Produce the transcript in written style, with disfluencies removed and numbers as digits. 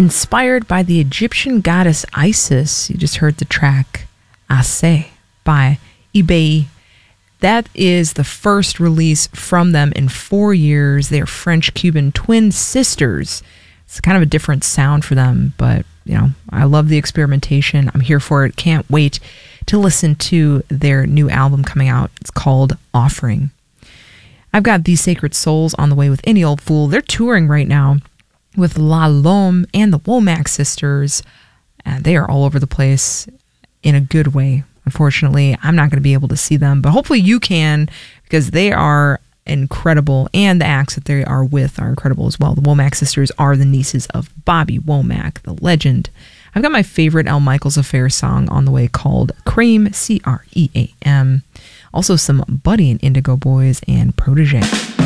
Inspired by the Egyptian goddess Isis, you just heard the track Ase by eBay. That is the first release from them in 4 years. They're French-Cuban twin sisters. It's kind of a different sound for them, but I love the experimentation. I'm here for it. Can't wait to listen to their new album coming out. It's called Offering. I've got These Sacred Souls on the way with Any Old Fool. They're touring right now with La Lome and the Womack sisters. They are all over the place in a good way. Unfortunately, I'm not going to be able to see them, but hopefully you can, because they are incredible, and the acts that they are with are incredible as well. The Womack sisters are the nieces of Bobby Womack, the legend. I've got my favorite Al Michaels Affair song on the way called Cream, Cream. Also some Buddy and Indigo Boys and Protege.